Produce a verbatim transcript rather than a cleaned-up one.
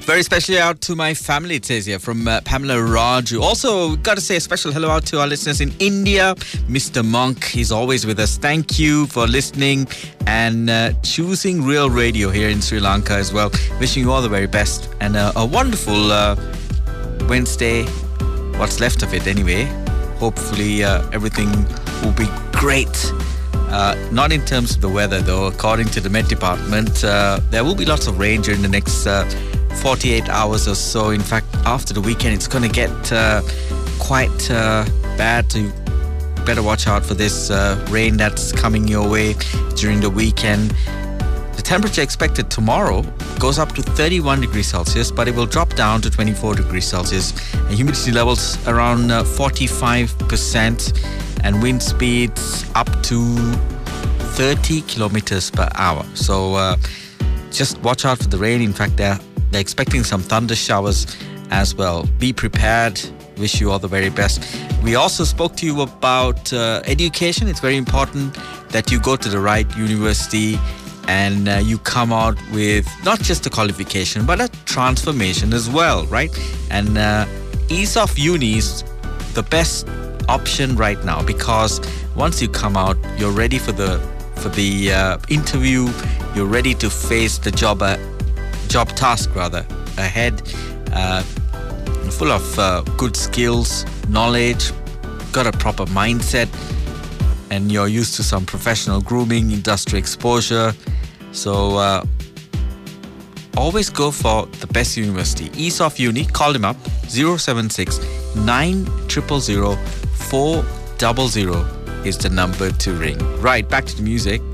Very specially out to my family, it says here, from uh, Pamela Raju. Also, got to say a special hello out to our listeners in India. Mister Monk, he's always with us. Thank you for listening and uh, choosing Real Radio here in Sri Lanka as well. Wishing you all the very best and uh, a wonderful uh, Wednesday. What's left of it anyway. Hopefully uh, everything will be great. Uh, not in terms of the weather though. According to the Met Department, uh, there will be lots of rain during the next uh, forty-eight hours or so. In fact, after the weekend, it's going to get uh, quite uh, bad. So you better watch out for this uh, rain that's coming your way during the weekend. The temperature expected tomorrow goes up to thirty-one degrees Celsius, but it will drop down to twenty-four degrees Celsius. And humidity levels around uh, forty-five percent and wind speeds up to thirty kilometers per hour. So uh, just watch out for the rain. In fact, they're, they're expecting some thunder showers as well. Be prepared. Wish you all the very best. We also spoke to you about uh, education. It's very important that you go to the right university and uh, you come out with not just a qualification, but a transformation as well, right? And uh, ESOF Uni is the best option right now because once you come out, you're ready for the for the uh, interview. You're ready to face the job uh, job task rather ahead. Uh, full of uh, good skills, knowledge, got a proper mindset, and you're used to some professional grooming, industry exposure. So uh, always go for the best university. ESOF Uni, call them up, zero seven six nine zero zero zero four zero zero is the number to ring. Right, back to the music.